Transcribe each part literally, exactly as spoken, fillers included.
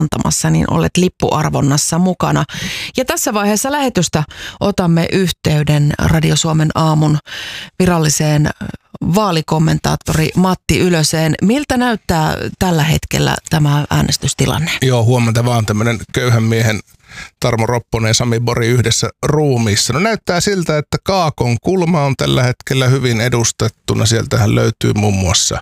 antamassa, niin olet lippuarvonnassa mukana. Ja tässä vaiheessa lähetystä otamme yhteyden Radio Suomen aamun viralliseen vaalikommentaattori Matti Ylöseen. Miltä näyttää tällä hetkellä tämä äänestystilanne? Joo, huomenta vaan tämmöinen köyhän miehen Tarmo Ropponen ja Sami Bori yhdessä ruumiissa. No näyttää siltä, että Kaakon kulma on tällä hetkellä hyvin edustettuna. Sieltähän löytyy muun muassa,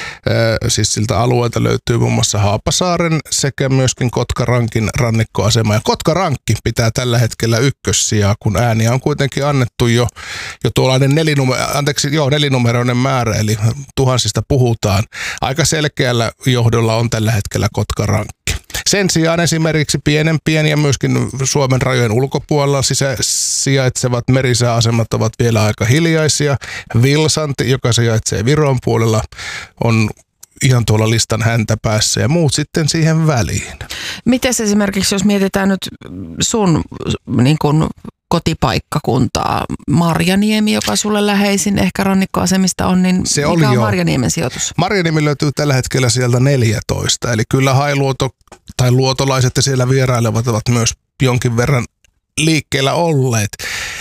ää, siis siltä alueelta löytyy muun muassa Haapasaaren sekä myöskin Kotkarankin rannikkoasema. Ja Kotkarankki pitää tällä hetkellä ykkössijaa, kun ääniä on kuitenkin annettu jo, jo tuollainen nelinumero, anteeksi, joo, nelinumeroinen määrä, eli tuhansista puhutaan. Aika selkeällä johdolla on tällä hetkellä Kotkarankki. Sen sijaan esimerkiksi pienempien ja myöskin Suomen rajojen ulkopuolella sisä, sijaitsevat merisääasemat ovat vielä aika hiljaisia. Vilsanti, joka sijaitsee Viron puolella, on ihan tuolla listan häntäpäässä ja muut sitten siihen väliin. Mites esimerkiksi, jos mietitään nyt sun niin kun kotipaikkakuntaa, Marjaniemi, joka sulle läheisin ehkä rannikkoasemista on, niin se mikä oli on jo. Marjaniemen sijoitus? Marjaniemi löytyy tällä hetkellä sieltä neljätoista, eli kyllä hailuoto tai luotolaiset ja siellä vierailevat ovat myös jonkin verran liikkeellä olleet.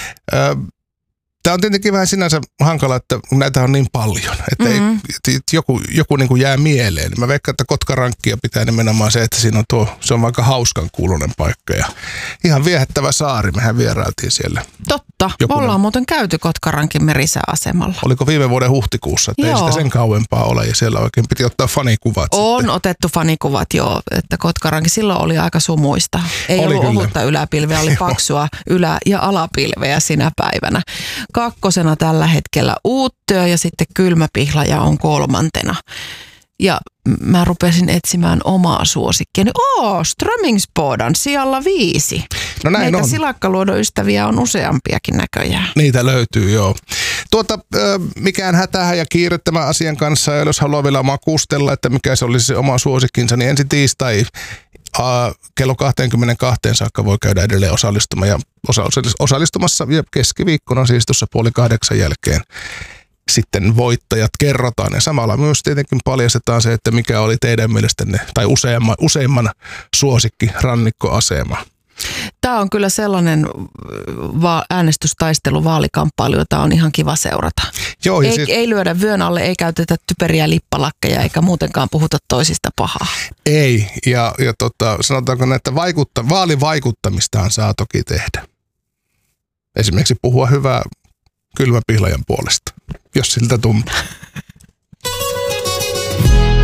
Ö, Tämä on tietenkin vähän sinänsä hankala, että näitä on niin paljon, että mm-hmm. ei, joku, joku niin kuin jää mieleen. Mä veikkaan, että Kotkarankkia pitää nimenomaan se, että siinä on tuo, se on vaikka hauskan kuuloinen paikka ja ihan viehättävä saari. Mehän vierailtiin siellä. Totta. Jokunen. Ollaan muuten käyty Kotkarankin merisääasemalla. Oliko viime vuoden huhtikuussa, että joo. Ei sitä sen kauempaa ole ja siellä oikein piti ottaa fanikuvat. On sitten. otettu fanikuvat, joo, että Kotkarankin silloin oli aika sumuista. Ei oli ollut kyllä. Ohutta yläpilveä, oli paksua ylä- ja alapilveä sinä päivänä. Kakkosena tällä hetkellä Uuttöö ja sitten Kylmäpihlaja on kolmantena. Ja mä rupesin etsimään omaa suosikkiani. Oo, Strömingsbodan sijalla viisi. No näin Meitä on. silakkaluodon ystäviä on useampiakin näköjään. Niitä löytyy, joo. Tuota, mikään hätähän ja kiire tämän asian kanssa, ja jos haluaa vielä makustella, että mikä se olisi se oma suosikkinsa, niin ensi tiistai kello kaksikymmentäkaksi saakka voi käydä edelleen osallistumaan ja osallistumassa ja keskiviikkona siis tuossa puoli kahdeksan jälkeen sitten voittajat kerrotaan ja samalla myös tietenkin paljastetaan se, että mikä oli teidän mielestänne tai useimman, useimman suosikki rannikkoasema. Tämä on kyllä sellainen va- äänestystaistelu, vaalikamppailu, jota on ihan kiva seurata. Joo, ei, siis, ei lyödä vyön alle, ei käytetä typeriä lippalakkeja eikä muutenkaan puhuta toisista pahaa. Ei, ja, ja tota, sanotaanko näitä vaikutta, vaalivaikuttamistahan saa toki tehdä. Esimerkiksi puhua hyvää Kylmäpihlajan puolesta, jos siltä tuntuu.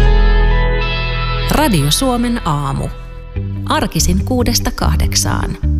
Radio Suomen aamu. Arkisin kuudesta kahdeksaan.